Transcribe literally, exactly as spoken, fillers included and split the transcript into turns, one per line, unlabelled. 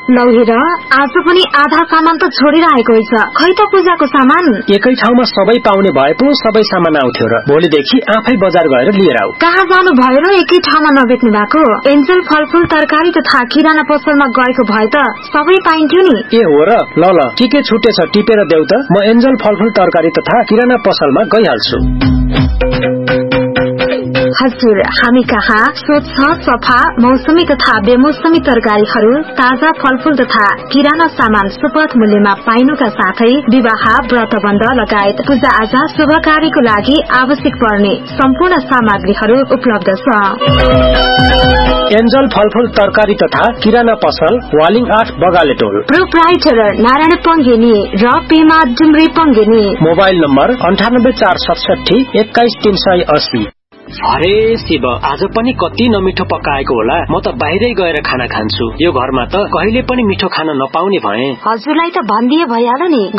लौ हेर आज पनि आधा सामान त छोडिरहेको रहेछ। खै त पूजाको सामान
एकै ठाउँमा सबै पाउने भए पो सबै सामान आउँथ्यो र भोलिदेखि आफै बजार गएर लिएर आऊ।
कहाँ जानु भयो र एकै ठाउँमा नबेच्नु भएको? एन्जल फलफूल तरकारी तथा किराना पसलमा गएको भए त सबै पाइन्थ्यो नि।
ए हो र, ल ल के के छुटेछ टिपेर देऊ त, म एन्जल फलफूल तरकारी तथा किराना पसलमा गइहाल्छु।
हजुर, हामी कहाँ स्वच्छ सफा मौसमी तथा बेमौसमी तरकारीहरू, ताजा फलफूल तथा किराना सामान सुपथ मूल्यमा पाइनुका साथै विवाह व्रतबन्ध लगायत पूजा आजा शुभ कार्यको लागि आवश्यक पर्ने सम्पूर्ण सामग्रीहरू उपलब्ध छ।
एन्जल फलफूल तरकारी तथा किराना पसल, वालिङ आठ बगालेटोल।
प्रोप्राइटर नारायण पंगेनी र पेमा डुम्री पंगेनी।
मोबाइल नम्बर अन्ठानब्बे चार सतसठी एक्काइस तीन सय अस्सी। अरे शिव, आज पनि कति नमिठो पकाएको होला। म त बाहिरै गएर खाना खान्छु। यो घरमा त कहिले पनि मिठो खाना नपाउने भए।
हजुरलाई त भनिदिए भइहाल्यो नि,